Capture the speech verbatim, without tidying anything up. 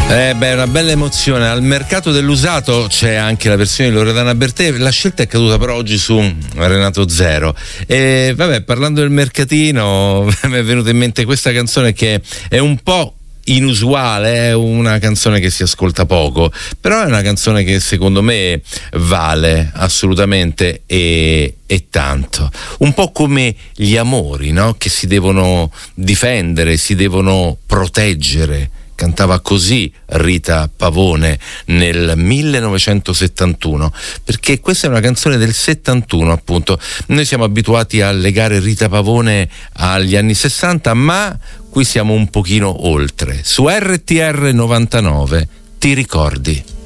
Eh beh, una bella emozione. Al mercato dell'usato c'è anche la versione di Loredana Bertè. La scelta è caduta però oggi su Renato Zero. E vabbè, parlando del mercatino, mi è venuta in mente questa canzone che è un po' inusuale, è una canzone che si ascolta poco, però è una canzone che secondo me vale assolutamente e, e tanto. Un po' come gli amori, no? Che si devono difendere, si devono proteggere. Cantava così Rita Pavone nel millenovecentosettantuno, perché questa è una canzone del settantuno, appunto. Noi siamo abituati a legare Rita Pavone agli anni sessanta, ma qui siamo un pochino oltre. Su R T R novantanove, Ti ricordi?